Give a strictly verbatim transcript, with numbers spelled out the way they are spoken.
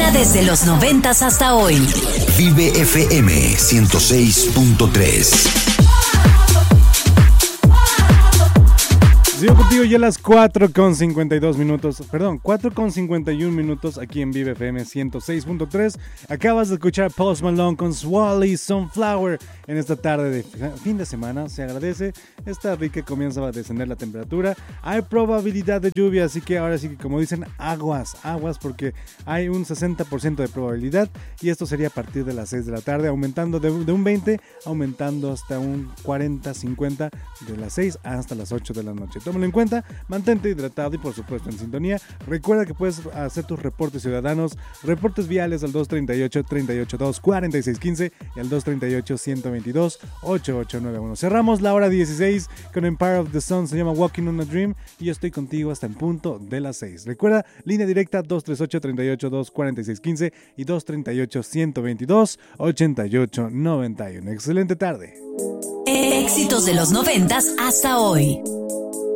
Suena desde los noventas hasta hoy. Vive F M ciento seis punto tres. Sigo contigo ya a las cuatro con cincuenta y dos minutos, perdón, cuatro con cincuenta y uno minutos aquí en Vive F M ciento seis punto tres. Acabas de escuchar Post Malone con Swally Sunflower en esta tarde de fin de semana. Se agradece, esta rica comienza a descender la temperatura. Hay probabilidad de lluvia, así que ahora sí que como dicen, aguas, aguas porque hay un sesenta por ciento de probabilidad y esto sería a partir de las seis de la tarde, aumentando de, de un veinte, aumentando hasta un cuarenta, cincuenta de las seis hasta las ocho de la noche. Tómalo en cuenta, mantente hidratado y por supuesto en sintonía. Recuerda que puedes hacer tus reportes ciudadanos, reportes viales al dos treinta y ocho, treinta y ocho dos, cuarenta y seis quince y al dos treinta y ocho, ciento veintidós, ochenta y ocho noventa y uno. Cerramos la hora dieciséis con Empire of the Sun, se llama Walking on a Dream y yo estoy contigo hasta el punto de las seis. Recuerda, línea directa dos treinta y ocho, treinta y ocho dos, cuarenta y seis quince y dos treinta y ocho, ciento veintidós, ochenta y ocho noventa y uno. Excelente tarde. Éxitos de los noventas hasta hoy.